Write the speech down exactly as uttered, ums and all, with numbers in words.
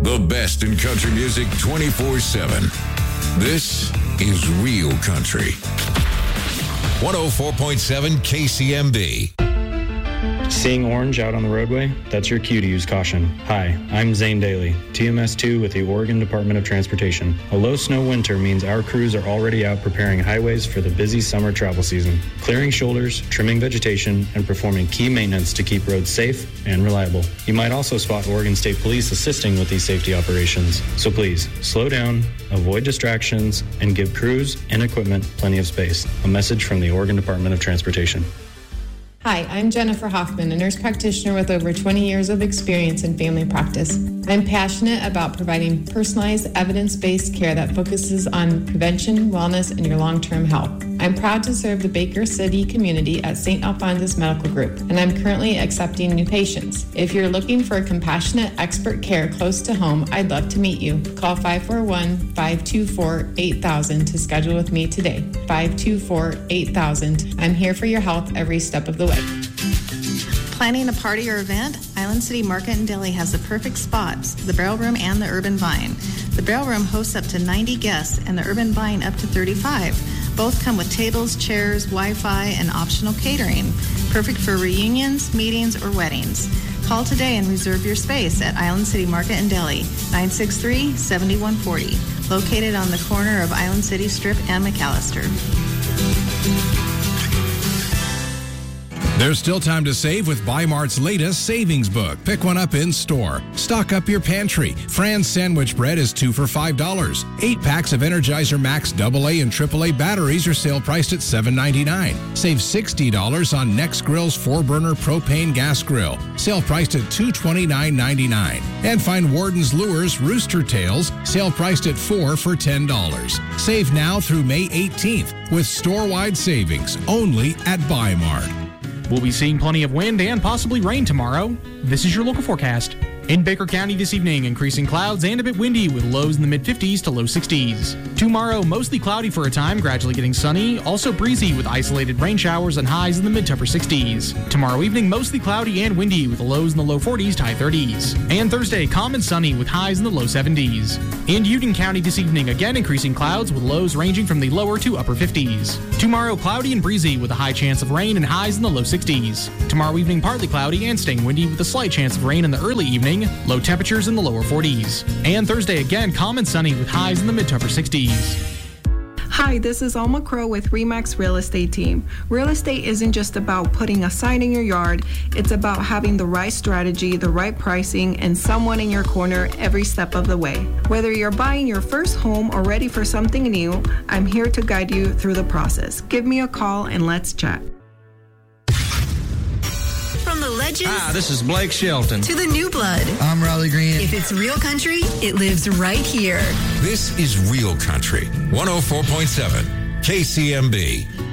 The best in country music twenty-four seven. This is Real Country. one oh four point seven K C M B. Seeing orange out on the roadway? That's your cue to use caution. Hi, I'm Zane Daly, T M S two with the Oregon Department of Transportation. A low snow winter means our crews are already out preparing highways for the busy summer travel season, clearing shoulders, trimming vegetation, and performing key maintenance to keep roads safe and reliable. You might also spot Oregon State Police assisting with these safety operations. So please, slow down, avoid distractions, and give crews and equipment plenty of space. A message from the Oregon Department of Transportation. Hi, I'm Jennifer Hoffman, a nurse practitioner with over twenty years of experience in family practice. I'm passionate about providing personalized, evidence-based care that focuses on prevention, wellness, and your long-term health. I'm proud to serve the Baker City community at Saint Alphonsus Medical Group, and I'm currently accepting new patients. If you're looking for compassionate, expert care close to home, I'd love to meet you. Call five four one, five two four, eight thousand to schedule with me today. five two four, eight thousand. I'm here for your health every step of the way. Planning a party or event? Island City Market and Deli has the perfect spots, the Barrel Room and the Urban Vine. The Barrel Room hosts up to ninety guests and the Urban Vine up to thirty-five. Both come with tables, chairs, Wi-Fi, and optional catering. Perfect for reunions, meetings, or weddings. Call today and reserve your space at Island City Market and Deli, nine six three, seven one four zero, located on the corner of Island City Strip and McAllister. There's still time to save with Bi-Mart's latest savings book. Pick one up in store. Stock up your pantry. Fran's sandwich bread is two for five dollars. Eight packs of Energizer Max double A and triple A batteries are sale priced at seven ninety-nine. Save sixty dollars on Next Grill's four-burner propane gas grill. Sale priced at two twenty-nine ninety-nine. And find Warden's Lures Rooster Tails, sale priced at four for ten dollars. Save now through May eighteenth with store-wide savings only at Bi-Mart. We'll be seeing plenty of wind and possibly rain tomorrow. This is your local forecast. In Baker County this evening, increasing clouds and a bit windy with lows in the mid fifties to low sixties. Tomorrow, mostly cloudy for a time, gradually getting sunny, also breezy with isolated rain showers and highs in the mid to upper sixties. Tomorrow evening, mostly cloudy and windy with lows in the low forties to high thirties. And Thursday, calm and sunny with highs in the low seventies. In Union County this evening, again increasing clouds with lows ranging from the lower to upper fifties. Tomorrow, cloudy and breezy with a high chance of rain and highs in the low sixties. Tomorrow evening, partly cloudy and staying windy with a slight chance of rain in the early evening. Low temperatures in the lower forties. And Thursday again, calm and sunny with highs in the mid to upper sixties. Hi, this is Alma Crow with Remax Real Estate Team. Real estate isn't just about putting a sign in your yard. It's about having the right strategy, the right pricing, and someone in your corner every step of the way. Whether you're buying your first home or ready for something new, I'm here to guide you through the process. Give me a call and let's chat. From the legends. Hi, this is Blake Shelton. To the new blood. I'm Riley Green. If it's real country, it lives right here. This is Real Country, one oh four point seven K C M B.